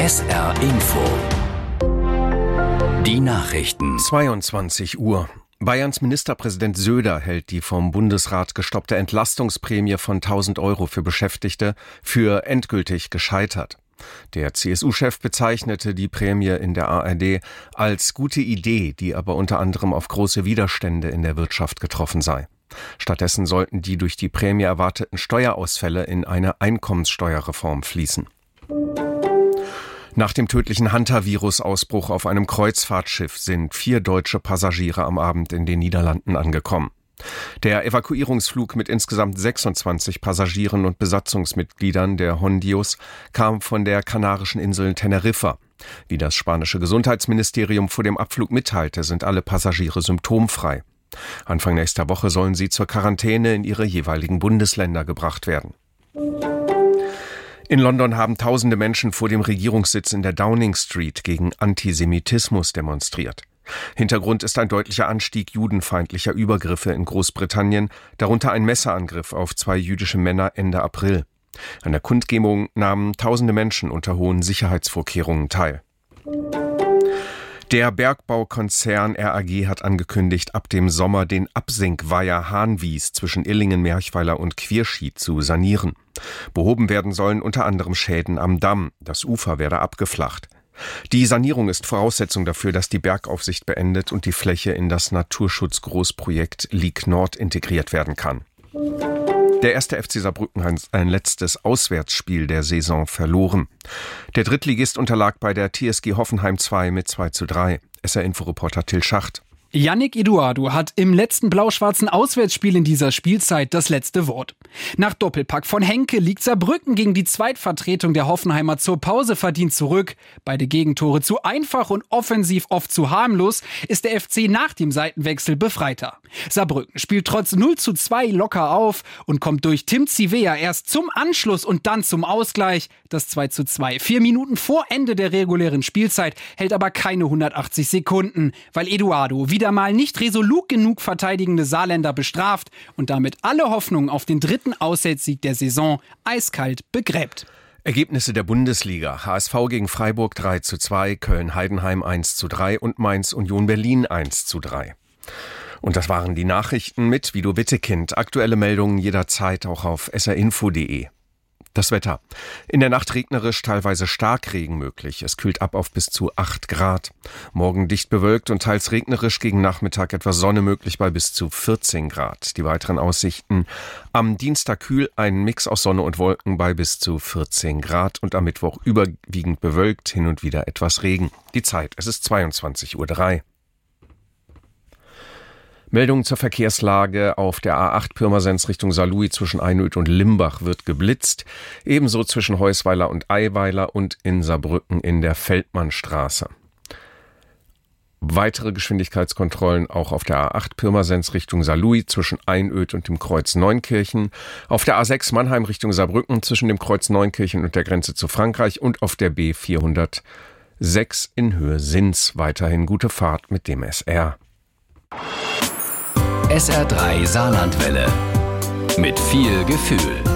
SR Info. Die Nachrichten. 22 Uhr. Bayerns Ministerpräsident Söder hält die vom Bundesrat gestoppte Entlastungsprämie von 1.000 € für Beschäftigte für endgültig gescheitert. Der CSU-Chef bezeichnete die Prämie in der ARD als gute Idee, die aber unter anderem auf große Widerstände in der Wirtschaft getroffen sei. Stattdessen sollten die durch die Prämie erwarteten Steuerausfälle in eine Einkommenssteuerreform fließen. Nach dem tödlichen Hantavirus-Ausbruch auf einem Kreuzfahrtschiff sind 4 deutsche Passagiere am Abend in den Niederlanden angekommen. Der Evakuierungsflug mit insgesamt 26 Passagieren und Besatzungsmitgliedern der Hondios kam von der kanarischen Insel Teneriffa. Wie das spanische Gesundheitsministerium vor dem Abflug mitteilte, sind alle Passagiere symptomfrei. Anfang nächster Woche sollen sie zur Quarantäne in ihre jeweiligen Bundesländer gebracht werden. In London haben tausende Menschen vor dem Regierungssitz in der Downing Street gegen Antisemitismus demonstriert. Hintergrund ist ein deutlicher Anstieg judenfeindlicher Übergriffe in Großbritannien, darunter ein Messerangriff auf 2 jüdische Männer Ende April. An der Kundgebung nahmen tausende Menschen unter hohen Sicherheitsvorkehrungen teil. Der Bergbaukonzern RAG hat angekündigt, ab dem Sommer den Absinkweiher Hahnwies zwischen Illingen-Merchweiler und Quierschied zu sanieren. Behoben werden sollen unter anderem Schäden am Damm. Das Ufer werde abgeflacht. Die Sanierung ist Voraussetzung dafür, dass die Bergaufsicht beendet und die Fläche in das Naturschutzgroßprojekt Lieg Nord integriert werden kann. Der 1. FC Saarbrücken hat ein letztes Auswärtsspiel der Saison verloren. Der Drittligist unterlag bei der TSG Hoffenheim 2 mit 2:3. SR-Info-Reporter Till Schacht. Yannick Eduardo hat im letzten blau-schwarzen Auswärtsspiel in dieser Spielzeit das letzte Wort. Nach Doppelpack von Henke liegt Saarbrücken gegen die Zweitvertretung der Hoffenheimer zur Pause verdient zurück. Beide Gegentore zu einfach und offensiv oft zu harmlos, ist der FC nach dem Seitenwechsel befreiter. Saarbrücken spielt trotz 0:2 locker auf und kommt durch Tim Zivea erst zum Anschluss und dann zum Ausgleich. Das 2:2. 4 Minuten vor Ende der regulären Spielzeit hält aber keine 180 Sekunden, weil Eduardo wieder mal nicht resolut genug verteidigende Saarländer bestraft und damit alle Hoffnungen auf den dritten Auswärtssieg der Saison eiskalt begräbt. Ergebnisse der Bundesliga: HSV gegen Freiburg 3:2, Köln-Heidenheim 1:3 und Mainz-Union Berlin 1:3. Und das waren die Nachrichten mit Vido Wittekind. Aktuelle Meldungen jederzeit auch auf srinfo.de. Das Wetter. In der Nacht regnerisch, teilweise Starkregen möglich. Es kühlt ab auf bis zu 8 Grad. Morgen dicht bewölkt und teils regnerisch, gegen Nachmittag etwas Sonne möglich bei bis zu 14 Grad. Die weiteren Aussichten: am Dienstag kühl, ein Mix aus Sonne und Wolken bei bis zu 14 Grad und am Mittwoch überwiegend bewölkt, hin und wieder etwas Regen. Die Zeit: es ist 22:03 Uhr. Meldungen zur Verkehrslage: Auf der A8 Pirmasens Richtung Saarlouis zwischen Einöd und Limbach wird geblitzt. Ebenso zwischen Heusweiler und Eiweiler und in Saarbrücken in der Feldmannstraße. Weitere Geschwindigkeitskontrollen auch auf der A8 Pirmasens Richtung Saarlouis zwischen Einöd und dem Kreuz Neunkirchen. Auf der A6 Mannheim Richtung Saarbrücken zwischen dem Kreuz Neunkirchen und der Grenze zu Frankreich. Und auf der B406 in Höhe Sins. Weiterhin gute Fahrt mit dem SR. SR3 Saarlandwelle. Mit viel Gefühl.